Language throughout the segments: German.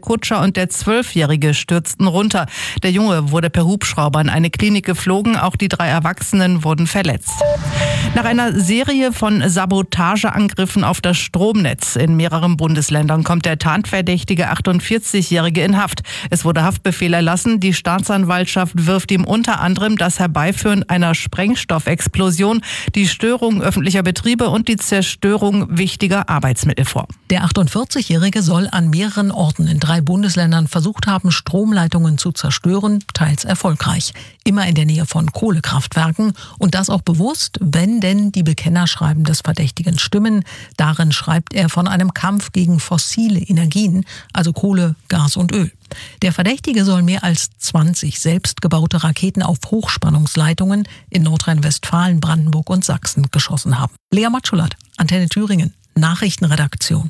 Pferdekutscher und der 12-Jährige stürzten runter. Der Junge wurde per Hubschrauber in eine Klinik geflogen. Auch die 3 Erwachsenen wurden verletzt. Nach einer Serie von Sabotageangriffen auf das Stromnetz in mehreren Bundesländern kommt der tatverdächtige 48-Jährige in Haft. Es wurde Haftbefehl erlassen. Die Staatsanwaltschaft wirft ihm unter anderem das Herbeiführen einer Sprengstoffexplosion, die Störung öffentlicher Betriebe und die Zerstörung wichtiger Arbeitsmittel vor. Der 48-Jährige soll an mehreren Orten in 3 Bundesländern versucht haben, Stromleitungen zu zerstören, teils erfolgreich. Immer in der Nähe von Kohlekraftwerken und das auch bewusst, wenn denn die Bekennerschreiben des Verdächtigen stimmen. Darin schreibt er von einem Kampf gegen fossile Energien, also Kohle, Gas und Öl. Der Verdächtige soll mehr als 20 selbstgebaute Raketen auf Hochspannungsleitungen in Nordrhein-Westfalen, Brandenburg und Sachsen geschossen haben. Lea Matschulat, Antenne Thüringen, Nachrichtenredaktion.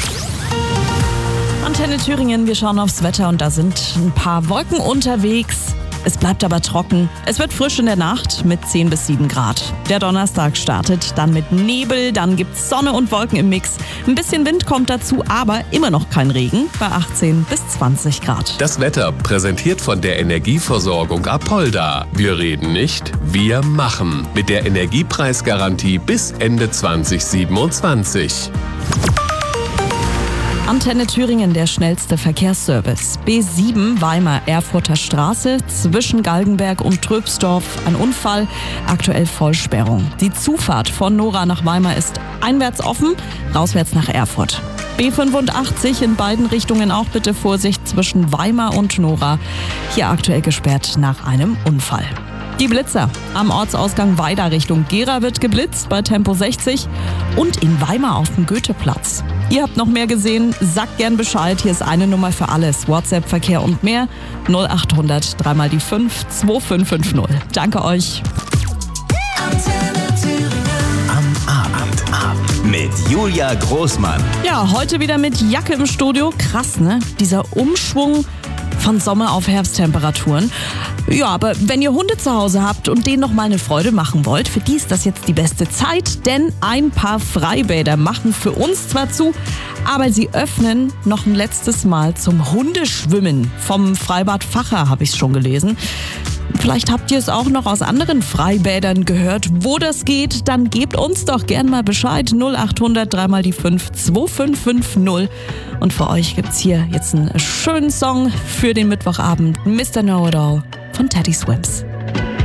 Antenne Thüringen, wir schauen aufs Wetter und da sind ein paar Wolken unterwegs. Es bleibt aber trocken. Es wird frisch in der Nacht mit 10 bis 7 Grad. Der Donnerstag startet dann mit Nebel, dann gibt's Sonne und Wolken im Mix. Ein bisschen Wind kommt dazu, aber immer noch kein Regen bei 18 bis 20 Grad. Das Wetter präsentiert von der Energieversorgung Apolda. Wir reden nicht, wir machen. Mit der Energiepreisgarantie bis Ende 2027. Antenne Thüringen, der schnellste Verkehrsservice. B7 Weimar-Erfurter Straße zwischen Galgenberg und Tröpsdorf. Ein Unfall, aktuell Vollsperrung. Die Zufahrt von Nora nach Weimar ist einwärts offen, rauswärts nach Erfurt. B85 in beiden Richtungen auch bitte Vorsicht zwischen Weimar und Nora. Hier aktuell gesperrt nach einem Unfall. Die Blitzer. Am Ortsausgang Weida Richtung Gera wird geblitzt bei Tempo 60 und in Weimar auf dem Goetheplatz. Ihr habt noch mehr gesehen, sagt gern Bescheid. Hier ist eine Nummer für alles. WhatsApp, Verkehr und mehr. 0800 3 mal die 5 2550. Danke euch. Am Abend mit Julia Großmann. Ja, heute wieder mit Jacke im Studio. Krass, ne? Dieser Umschwung von Sommer auf Herbsttemperaturen. Ja, aber wenn ihr Hunde zu Hause habt und denen noch mal eine Freude machen wollt, für die ist das jetzt die beste Zeit, denn ein paar Freibäder machen für uns zwar zu, aber sie öffnen noch ein letztes Mal zum Hundeschwimmen. Vom Freibad Facher habe ich es schon gelesen. Vielleicht habt ihr es auch noch aus anderen Freibädern gehört. Wo das geht, dann gebt uns doch gern mal Bescheid. 0800 3 mal die 5 2550. Und für euch gibt's hier jetzt einen schönen Song für den Mittwochabend. Mr. Know-It-All von Teddy Swims.